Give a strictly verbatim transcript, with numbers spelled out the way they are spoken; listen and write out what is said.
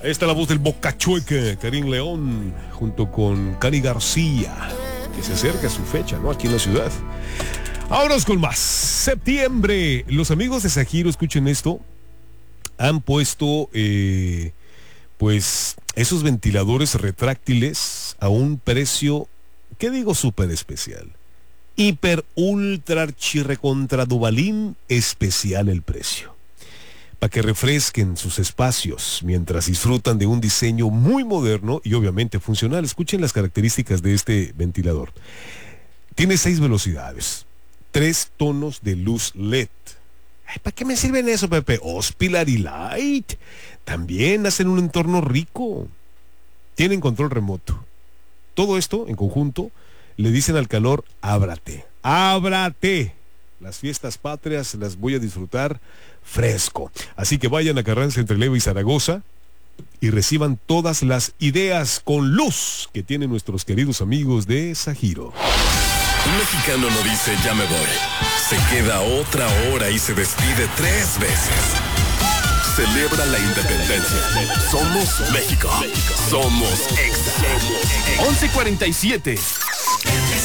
Esta es la voz del Bocachueca, Karim León, junto con Cani García, que se acerca a su fecha, ¿no? Aquí en la ciudad. Vámonos con más. Septiembre. Los amigos de Sajiro, escuchen esto, han puesto, eh, pues, esos ventiladores retráctiles a un precio, ¿qué digo? Súper especial. Hiper, ultra, archirre contra Dubalín, especial el precio. Para que refresquen sus espacios mientras disfrutan de un diseño muy moderno y obviamente funcional. Escuchen las características de este ventilador. Tiene seis velocidades, tres tonos de luz L E D. Ay, ¿para qué me sirven eso, Pepe? Hospital y Light. También hacen un entorno rico. Tienen control remoto. Todo esto en conjunto le dicen al calor, ábrate, ábrate. Las fiestas patrias las voy a disfrutar fresco. Así que vayan a Carranza entre Leva y Zaragoza y reciban todas las ideas con luz que tienen nuestros queridos amigos de Sajiro. Un mexicano no dice ya me voy. Se queda otra hora y se despide tres veces. Celebra la independencia. Somos México. Somos Exa. once cuarenta y siete.